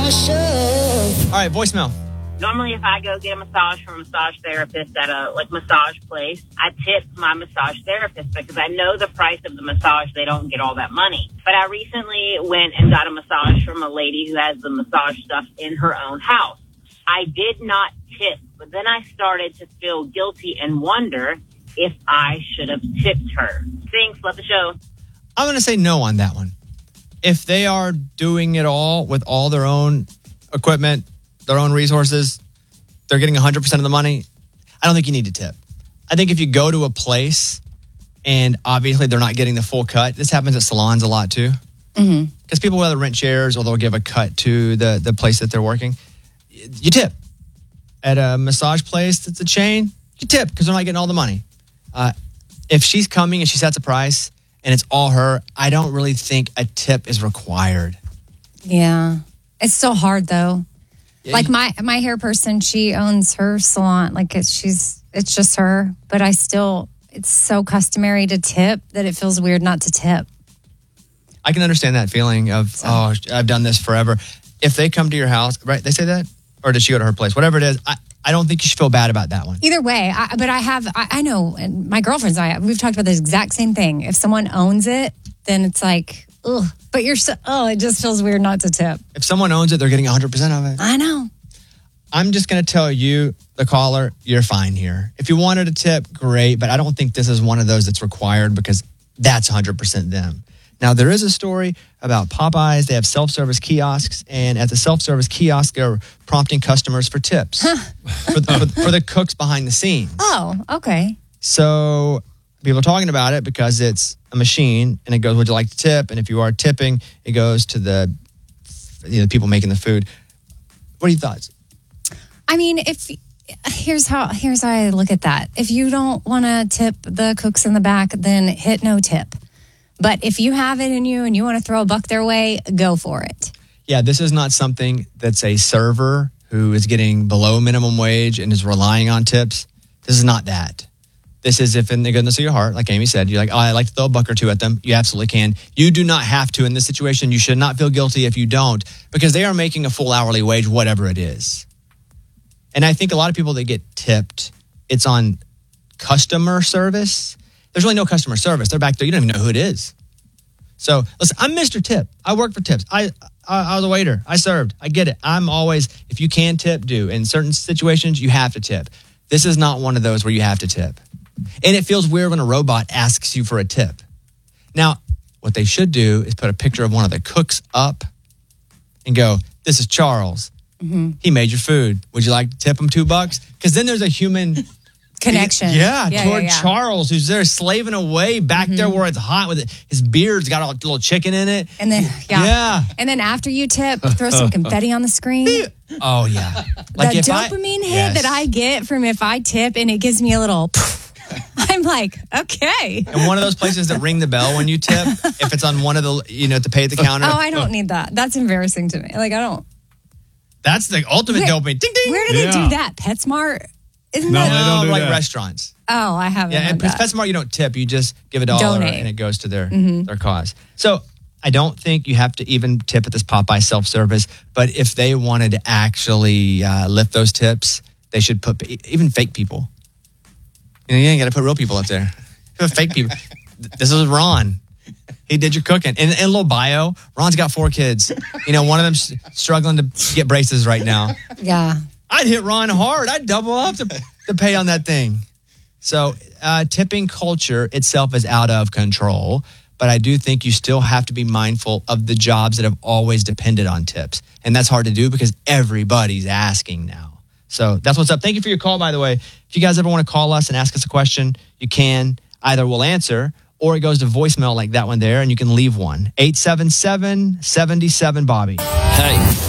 All right, voicemail. Normally, if I go get a massage from a massage therapist at a massage place, I tip my massage therapist because I know the price of the massage. They don't get all that money. But I recently went and got a massage from a lady who has the massage stuff in her own house. I did not tip, but then I started to feel guilty and wonder if I should have tipped her. Thanks. Love the show. I'm going to say no on that one. If they are doing it all with all their own equipment, their own resources, they're getting 100% of the money, I don't think you need to tip. I think if you go to a place and obviously they're not getting the full cut, this happens at salons a lot too. Because people will either rent chairs or they'll give a cut to the place that they're working. You tip. At a massage place that's a chain, you tip because they're not getting all the money. If she's coming and she sets a price and it's all her, I don't really think a tip is required. Yeah. It's so hard though. Like my hair person, she owns her salon. Like it's just her. But it's so customary to tip that it feels weird not to tip. I can understand that feeling of, I've done this forever. If they come to your house, right? They say that? Or does she go to her place? Whatever it is, I don't think you should feel bad about that one. Either way, I know, and my girlfriends and I, we've talked about the exact same thing. If someone owns it, then it's like, ugh. But it just feels weird not to tip. If someone owns it, they're getting 100% of it. I know. I'm just going to tell you, the caller, you're fine here. If you wanted a tip, great. But I don't think this is one of those that's required because that's 100% them. Now, there is a story about Popeyes. They have self-service kiosks. And at the self-service kiosk, they're prompting customers for tips for the cooks behind the scenes. Oh, okay. So people are talking about it because it's a machine and it goes, would you like to tip? And if you are tipping, it goes to the people making the food. What are your thoughts? I mean, here's how I look at that. If you don't want to tip the cooks in the back, then hit no tip. But if you have it in you and you want to throw a buck their way, go for it. Yeah, this is not something that's a server who is getting below minimum wage and is relying on tips. This is not that. This is if in the goodness of your heart, like Amy said, you're like, I like to throw a buck or two at them. You absolutely can. You do not have to in this situation. You should not feel guilty if you don't, because they are making a full hourly wage, whatever it is. And I think a lot of people that get tipped, it's on customer service. There's really no customer service. They're back there. You don't even know who it is. So listen, I'm Mr. Tip. I work for tips. I was a waiter. I served. I get it. I'm always, if you can tip, do. In certain situations, you have to tip. This is not one of those where you have to tip. And it feels weird when a robot asks you for a tip. Now, what they should do is put a picture of one of the cooks up and go, this is Charles. Mm-hmm. He made your food. Would you like to tip him $2? Because then there's a human connection. Toward Charles, who's there slaving away back there where it's hot with it. His beard's got a little chicken in it. And then, And then after you tip, throw some confetti on the screen. Oh, yeah. Like the dopamine hit that I get from if I tip and it gives me a little... I'm like, okay. And one of those places that ring the bell when you tip, if it's on one of the, to pay at the counter. Oh, I don't need that. That's embarrassing to me. Like, I don't. That's the ultimate dopamine. Ding, ding. Where do they do that? PetSmart? Isn't that? They don't do like that. Restaurants. Oh, I haven't. Yeah, and PetSmart, you don't tip. You just give $1 Donate. and it goes to their cause. So I don't think you have to even tip at this Popeye self-service. But if they wanted to actually lift those tips, they should put even fake people. You ain't got to put real people up there. Put fake people. This is Ron. He did your cooking. And a little bio, Ron's got 4 kids. One of them's struggling to get braces right now. Yeah. I'd hit Ron hard. I'd double up to pay on that thing. So tipping culture itself is out of control. But I do think you still have to be mindful of the jobs that have always depended on tips. And that's hard to do because everybody's asking now. So that's what's up. Thank you for your call, by the way. If you guys ever want to call us and ask us a question, you can. Either we'll answer or it goes to voicemail like that one there, and you can leave one. 877-77-BOBBY. Hey.